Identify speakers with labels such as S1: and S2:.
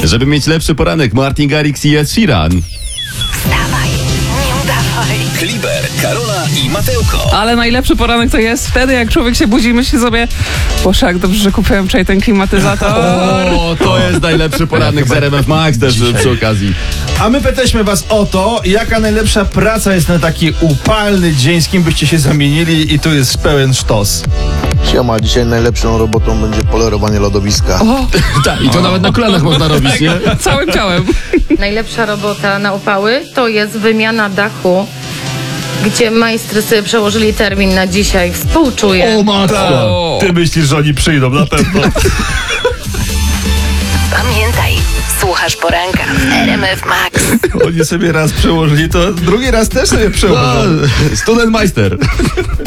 S1: Żeby mieć lepszy poranek, Martin Garrix i Ed Sheeran.
S2: Wstawaj, nie udawaj.
S3: Kliber, Karola i Mateuko.
S4: Ale najlepszy poranek to jest wtedy, jak człowiek się budzi i myśli sobie: Boże, jak dobrze, że kupiłem wczoraj ten klimatyzator.
S1: O, to jest najlepszy poranek z RMF Max też przy okazji.
S5: A my pytaliśmy was o to, jaka najlepsza praca jest na taki upalny dzień, z kim byście się zamienili, i tu jest pełen sztos.
S6: Siema, dzisiaj najlepszą robotą będzie polerowanie lodowiska.
S1: Tak, i to nawet na kolanach można robić, nie?
S4: Całym ciałem.
S7: Najlepsza robota na upały to jest wymiana dachu, gdzie majstry sobie przełożyli termin na dzisiaj. Współczuję.
S1: O matko!
S5: Ty myślisz, że oni przyjdą, na pewno.
S2: Pamiętaj, słuchasz poranka w RMF Max.
S5: Oni sobie raz przełożyli, to drugi raz też sobie przełożą.
S1: Student majster.